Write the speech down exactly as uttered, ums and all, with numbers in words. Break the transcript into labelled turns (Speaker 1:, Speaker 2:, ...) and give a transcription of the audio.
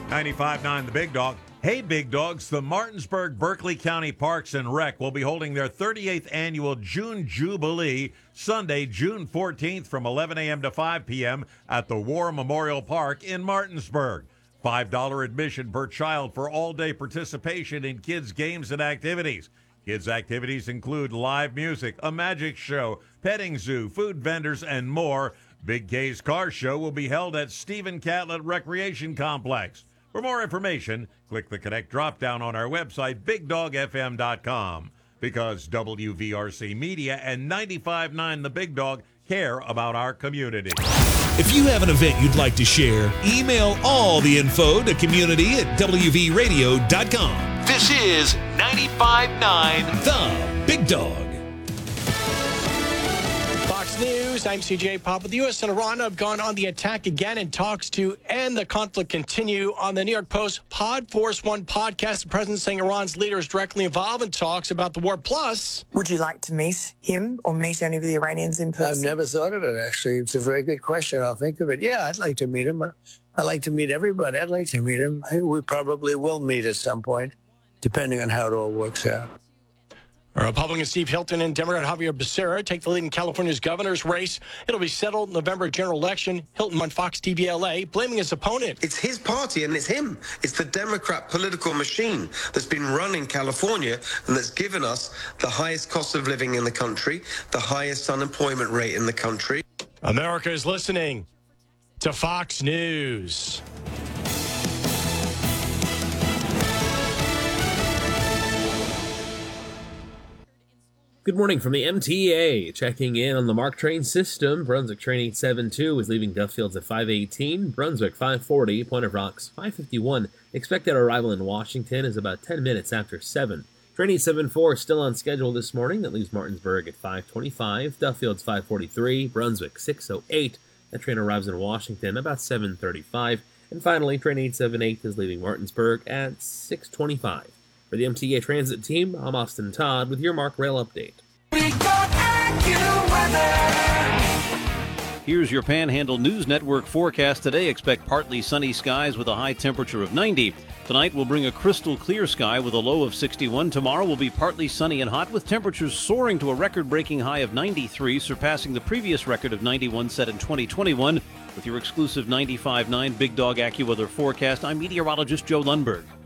Speaker 1: ninety-five point nine The Big Dog. Hey, Big Dogs, the Martinsburg Berkeley County Parks and Rec will be holding their thirty-eighth annual June Jubilee Sunday, June fourteenth from eleven a.m. to five p.m. at the War Memorial Park in Martinsburg. five dollars admission per child for all-day participation in kids' games and activities. Kids' activities include live music, a magic show, petting zoo, food vendors, and more. Big K's Car Show will be held at Stephen Catlett Recreation Complex. For more information, click the Connect drop-down on our website, big dog f m dot com. Because W V R C Media and ninety-five point nine The Big Dog care about our community.
Speaker 2: If you have an event you'd like to share, email all the info to community at w v radio dot com.
Speaker 3: This is ninety-five point nine
Speaker 2: The Big Dog.
Speaker 4: Fox News, I'm C J Pop. The U S and Iran have gone on the attack again in talks to end the conflict continue. On the New York Post Pod Force One podcast, the president saying Iran's leader is directly involved in talks about the war. Plus,
Speaker 5: would you like to meet him or meet any of the Iranians in person?
Speaker 6: I've never thought of it, actually. It's a very good question. I'll think of it. Yeah, I'd like to meet him. I'd like to meet everybody. I'd like to meet him. We probably will meet at some point, depending on how it all works out.
Speaker 4: Republican Steve Hilton and Democrat Javier Becerra take the lead in California's governor's race. It'll be settled in November general election. Hilton on Fox T V L A, blaming his opponent.
Speaker 7: It's his party and it's him. It's the Democrat political machine that's been running California and that's given us the highest cost of living in the country, the highest unemployment rate in the country.
Speaker 4: America is listening to Fox News.
Speaker 8: Good morning from the M T A. Checking in on the MARC train system. Brunswick train eight seven two is leaving Duffields at five eighteen. Brunswick five forty. Point of Rocks five fifty-one. Expected arrival in Washington is about ten minutes after seven. Train eight seven four is still on schedule this morning. That leaves Martinsburg at five twenty-five. Duffields five forty-three. Brunswick six oh eight. That train arrives in Washington about seven thirty-five. And finally, train eight seven eight is leaving Martinsburg at six twenty-five. For the M T A Transit team, I'm Austin Todd with your MARC Rail update.
Speaker 9: Here's your Panhandle News Network forecast today. Expect partly sunny skies with a high temperature of ninety. Tonight will bring a crystal clear sky with a low of sixty-one. Tomorrow will be partly sunny and hot with temperatures soaring to a record-breaking high of ninety-three, surpassing the previous record of ninety-one set in twenty twenty-one. With your exclusive ninety-five point nine Big Dog AccuWeather forecast, I'm meteorologist Joe Lundberg.